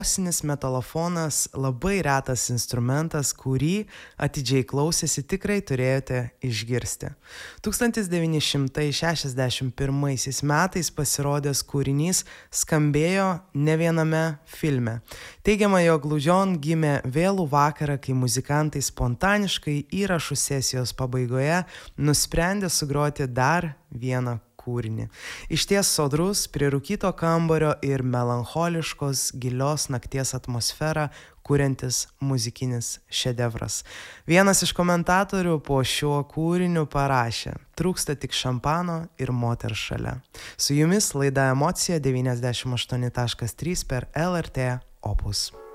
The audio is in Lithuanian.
Bosinis metalofonas labai retas instrumentas, kurį atidžiai klausėsi tikrai turėjote išgirsti. 1961 metais pasirodęs kūrinys skambėjo ne viename filme. Teigiama, jog Lujon gimė vėlų vakarą, kai muzikantai spontaniškai įrašų sesijos pabaigoje nusprendė sugroti dar vieną kūrinį. Išties sodrus, prie rūkyto kambario ir melancholiškos gilios nakties atmosferą kuriantis muzikinis šedevras. Vienas iš komentatorių po šiuo kūriniu parašė: trūksta tik šampano ir moters šalia. Su jumis laida Emocija 98.3 per LRT Opus.